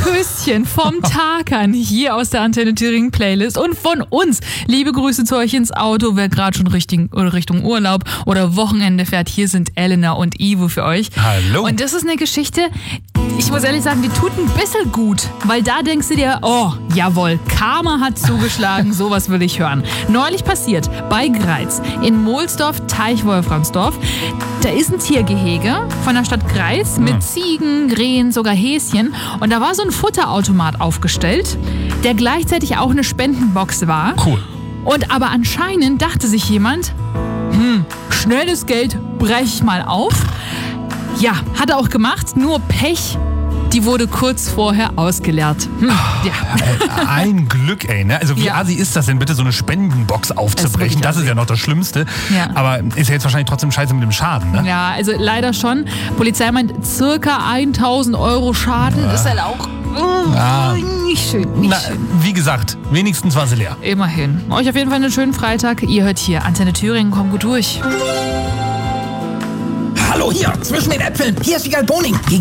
Küsschen vom Tarkan hier aus der Antenne Thüringen Playlist und von uns. Liebe Grüße zu euch ins Auto, wer gerade schon Richtung Urlaub oder Wochenende fährt. Hier sind Elena und Ivo für euch. Hallo. Und das ist eine Geschichte, ich muss ehrlich sagen, die tut ein bisschen gut, weil da denkst du dir, oh, jawohl, Karma hat zugeschlagen, sowas will ich hören. Neulich passiert bei Greiz in Mohlsdorf, Teich-Wolframsdorf. Da ist ein Tiergehege von der Stadt Greiz mit Ziegen, Rehen, sogar Häschen. Und da war so ein Futterautomat aufgestellt, der gleichzeitig auch eine Spendenbox war. Cool. Und aber anscheinend dachte sich jemand, schnelles Geld breche ich mal auf. Ja, hat er auch gemacht, nur Pech. Die wurde kurz vorher ausgeleert. Ja. Ein Glück, ey. Ne? Also wie assi ist das denn bitte, so eine Spendenbox aufzubrechen? Das ist ja noch das Schlimmste. Ja. Aber ist ja jetzt wahrscheinlich trotzdem scheiße mit dem Schaden, ne? Ja, also leider schon. Polizei meint circa 1.000 Euro Schaden. Das ist halt auch nicht schön. Wie gesagt, wenigstens war sie leer. Immerhin. Euch auf jeden Fall einen schönen Freitag. Ihr hört hier Antenne Thüringen, kommt gut durch. Hallo hier, zwischen den Äpfeln. Hier ist Vigal Boning.